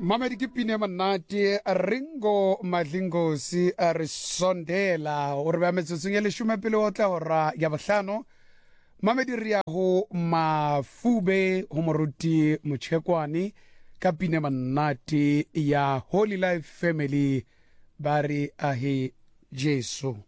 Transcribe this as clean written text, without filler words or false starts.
Mamedi ke pine manate Ringo Madlingosi re sondela o re ba metsotsong ya leshome pele o tla hora ya bohlano. Mamedi re ya ho Mafube ho moruti Motshekwane ka pine manate ya Holy Life Family bari ahe Jesu.